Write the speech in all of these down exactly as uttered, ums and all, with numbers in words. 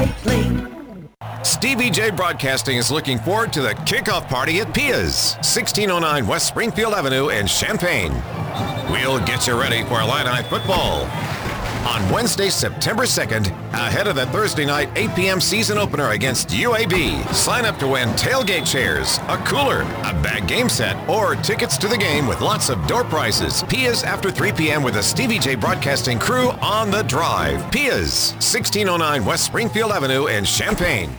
Stevie J Broadcasting is looking forward to the kickoff party at Pia's, sixteen oh nine West Springfield Avenue in Champaign. We'll get you ready for Illini football on Wednesday, September second, ahead of the Thursday night eight p.m. season opener against U A B. Sign up to win tailgate chairs, a cooler, a bag game set, or tickets to the game with lots of door prizes. Pia's after three p.m. with the Stevie J Broadcasting crew on the drive. Pia's, sixteen oh nine West Springfield Avenue in Champaign.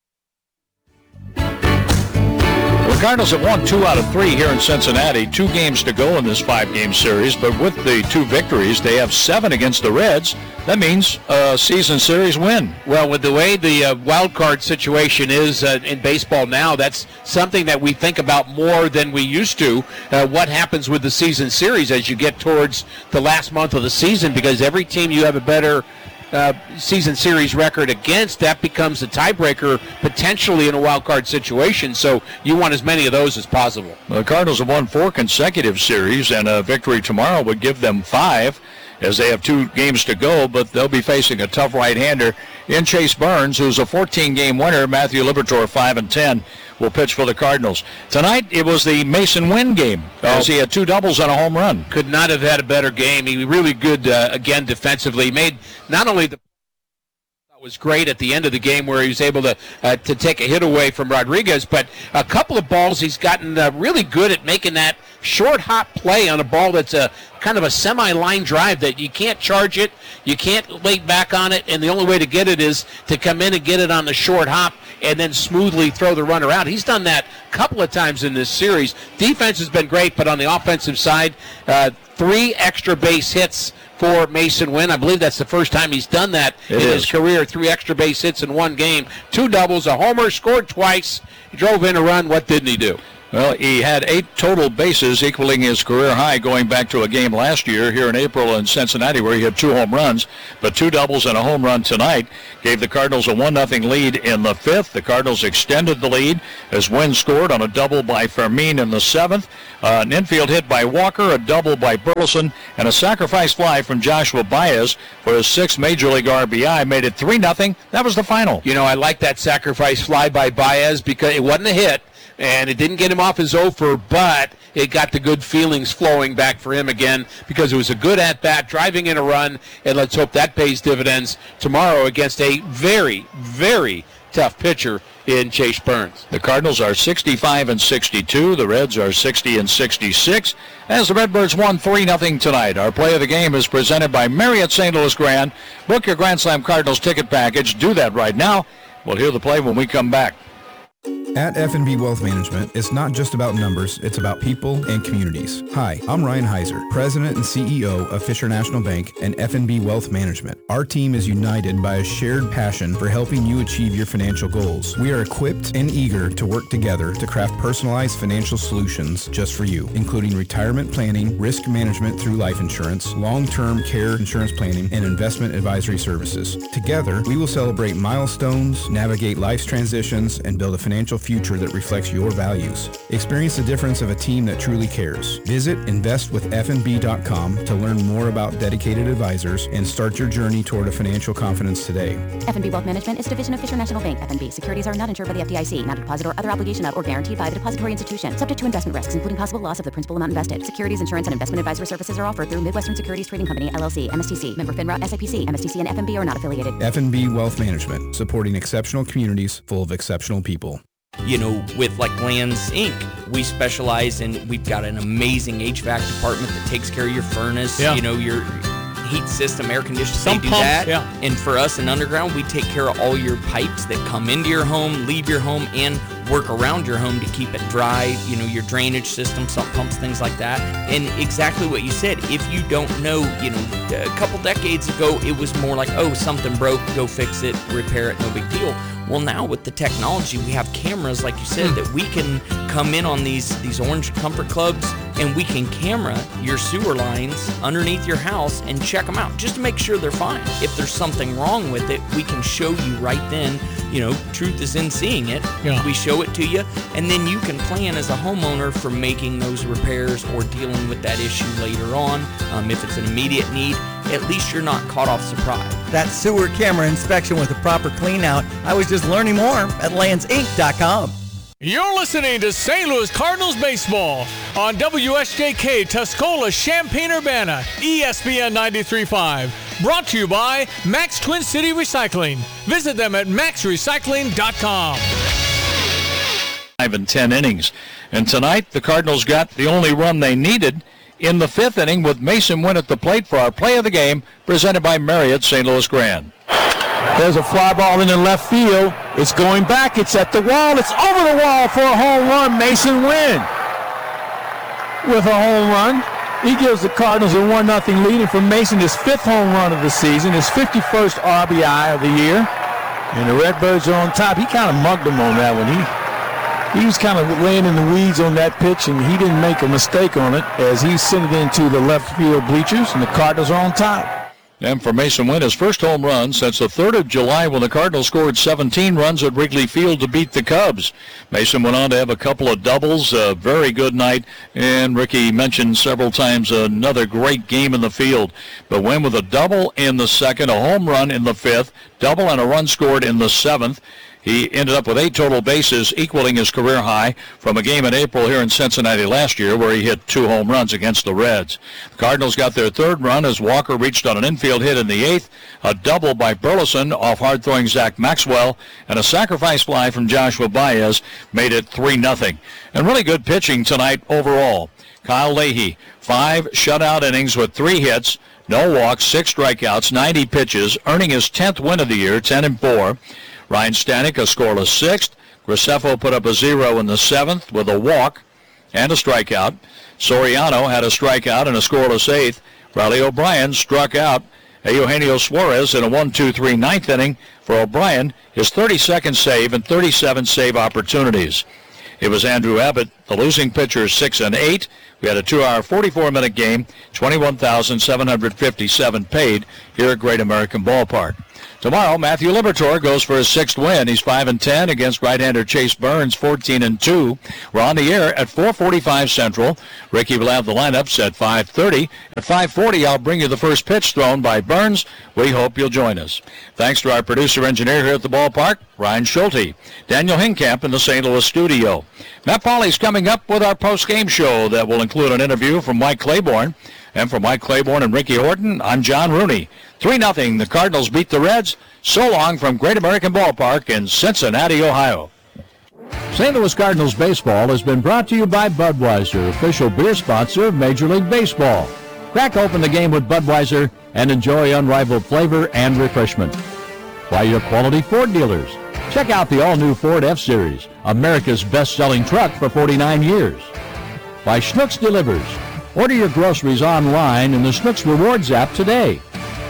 The Cardinals have won two out of three here in Cincinnati. Two games to go in this five-game series, but with the two victories, they have seven against the Reds. That means a season series win. Well, with the way the uh, wild card situation is uh, in baseball now, that's something that we think about more than we used to. Uh, what happens with the season series as you get towards the last month of the season, because every team you have a better Uh, season series record against, that becomes a tiebreaker potentially in a wild card situation. So you want as many of those as possible. The Cardinals have won four consecutive series, and a victory tomorrow would give them five, as they have two games to go, but they'll be facing a tough right-hander in Chase Burns, who's a fourteen-game winner. Matthew Liberatore, five and ten, will pitch for the Cardinals. Tonight, it was the Mason Wynn game, as he had two doubles and a home run. Could not have had a better game. He really good, uh, again, defensively. He made not only the was great at the end of the game where he was able to uh, to take a hit away from Rodriguez, but a couple of balls he's gotten uh, really good at making that short hop play on a ball that's a kind of a semi-line drive that you can't charge it, you can't lay back on it, and the only way to get it is to come in and get it on the short hop and then smoothly throw the runner out. He's done that a couple of times in this series. Defense has been great, but on the offensive side, uh, three extra base hits for Mason Wynn. I believe that's the first time he's done that it in is. his career. Three extra base hits in one game. Two doubles, a homer, scored twice. He drove in a run. What didn't he do? Well, he had eight total bases, equaling his career high going back to a game last year here in April in Cincinnati where he had two home runs, but two doubles and a home run tonight gave the Cardinals a one nothing lead in the fifth. The Cardinals extended the lead as Wynn scored on a double by Fermin in the seventh, uh, an infield hit by Walker, a double by Burleson, and a sacrifice fly from Joshua Baez for his sixth Major League R B I made it three nothing. That was the final. You know, I like that sacrifice fly by Baez because it wasn't a hit, and it didn't get him off his offer, but it got the good feelings flowing back for him again because it was a good at-bat, driving in a run, and let's hope that pays dividends tomorrow against a very, very tough pitcher in Chase Burns. The Cardinals are sixty-five and sixty-two. The Reds are sixty and sixty-six. As the Redbirds won three nothing tonight. Our play of the game is presented by Marriott Saint Louis Grand. Book your Grand Slam Cardinals ticket package. Do that right now. We'll hear the play when we come back. At F N B Wealth Management, it's not just about numbers, it's about people and communities. Hi, I'm Ryan Heiser, President and C E O of Fisher National Bank and F N B Wealth Management. Our team is united by a shared passion for helping you achieve your financial goals. We are equipped and eager to work together to craft personalized financial solutions just for you, including retirement planning, risk management through life insurance, long-term care insurance planning, and investment advisory services. Together, we will celebrate milestones, navigate life's transitions, and build a financial future that reflects your values. Experience the difference of a team that truly cares. Visit invest with F N B dot com to learn more about dedicated advisors and start your journey toward a financial confidence today. F N B Wealth Management is a division of Fisher National Bank. F N B securities are not insured by the F D I C, not a deposit or other obligation of or guaranteed by the depository institution. Subject to investment risks, including possible loss of the principal amount invested. Securities, insurance, and investment advisory services are offered through Midwestern Securities Trading Company, L L C, M S T C, member FINRA, S I P C. M S T C and F N B are not affiliated. F N B Wealth Management, supporting exceptional communities full of exceptional people. You know, with like Lands Incorporated, we specialize in, we've got an amazing H V A C department that takes care of your furnace, yeah. you know, your heat system, air conditioning, Some they do pumps, that. Yeah. And for us in Underground, we take care of all your pipes that come into your home, leave your home, and work around your home to keep it dry, you know, your drainage system, sump pumps, things like that. And exactly what you said, if you don't know, you know, a couple decades ago, it was more like, oh, something broke, go fix it, repair it, no big deal. Well, now with the technology, we have cameras, like you said, that we can come in on these these Orange Comfort Clubs, and we can camera your sewer lines underneath your house and check them out just to make sure they're fine. If there's something wrong with it, we can show you right then. You know, truth is in seeing it. Yeah. We show it to you, and then you can plan as a homeowner for making those repairs or dealing with that issue later on. Um, if it's an immediate need, at least you're not caught off surprise. That sewer camera inspection with a proper clean out. I was just learning more at lands inc dot com. You're listening to Saint Louis Cardinals baseball on W S J K Tuscola, Champaign-Urbana, E S P N ninety-three point five. Brought to you by Max Twin City Recycling. Visit them at max recycling dot com. Five and ten innings. And tonight, the Cardinals got the only run they needed in the fifth inning with Mason Wynn at the plate for our play of the game, presented by Marriott Saint Louis Grand. There's a fly ball in the left field. It's going back. It's at the wall. It's over the wall for a home run. Mason Wynn with a home run. He gives the Cardinals a one nothing lead. And for Mason, his fifth home run of the season, his fifty-first R B I of the year. And the Redbirds are on top. He kind of mugged them on that one. He, he was kind of laying in the weeds on that pitch, and he didn't make a mistake on it as he sent it into the left field bleachers, and the Cardinals are on top. And for Mason Wynn, his first home run since the third of July when the Cardinals scored seventeen runs at Wrigley Field to beat the Cubs. Mason went on to have a couple of doubles, a very good night, and Ricky mentioned several times another great game in the field. But Wynn with a double in the second, a home run in the fifth, double and a run scored in the seventh. He ended up with eight total bases, equaling his career high from a game in April here in Cincinnati last year where he hit two home runs against the Reds. The Cardinals got their third run as Walker reached on an infield hit in the eighth, a double by Burleson off hard-throwing Zach Maxwell, and a sacrifice fly from Joshua Baez made it three nothing. And really good pitching tonight overall. Kyle Leahy, five shutout innings with three hits, no walks, six strikeouts, ninety pitches, earning his tenth win of the year, ten and four. Ryan Stanek, a scoreless sixth. Graceffo put up a zero in the seventh with a walk and a strikeout. Soriano had a strikeout and a scoreless eighth. Riley O'Brien struck out Eugenio Suarez in a one two three ninth inning. For O'Brien, his thirty-second save and thirty-seven save opportunities. It was Andrew Abbott, the losing pitcher, six and eight. We had a two-hour, forty-four minute game, twenty-one thousand seven hundred fifty-seven paid here at Great American Ballpark. Tomorrow, Matthew Liberatore goes for his sixth win. He's five and ten against right-hander Chase Burns, fourteen and two. We're on the air at four forty-five Central. Ricky will have the lineups at five thirty. At five forty, I'll bring you the first pitch thrown by Burns. We hope you'll join us. Thanks to our producer-engineer here at the ballpark, Ryan Schulte. Daniel Hinkamp in the Saint Louis studio. Matt Pauley's coming up with our post-game show that will include an interview from Mike Claiborne. And for Mike Claiborne and Ricky Horton, I'm John Rooney. three nothing, the Cardinals beat the Reds. So long from Great American Ballpark in Cincinnati, Ohio. Saint Louis Cardinals baseball has been brought to you by Budweiser, official beer sponsor of Major League Baseball. Crack open the game with Budweiser and enjoy unrivaled flavor and refreshment. By your quality Ford dealers. Check out the all-new Ford F-Series, America's best-selling truck for forty-nine years. By Schnucks Delivers. Order your groceries online in the Schnucks Rewards app today.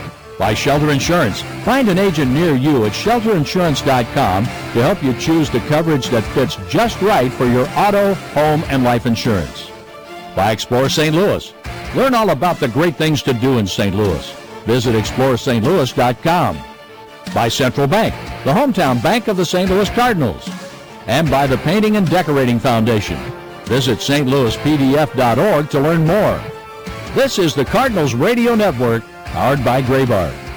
By Shelter Insurance. Find an agent near you at shelter insurance dot com to help you choose the coverage that fits just right for your auto, home, and life insurance. By Explore Saint Louis. Learn all about the great things to do in Saint Louis. Visit explore st louis dot com. By Central Bank, the hometown bank of the Saint Louis Cardinals. And by the Painting and Decorating Foundation. Visit st louis p d f dot org to learn more. This is the Cardinals Radio Network, powered by Graybar.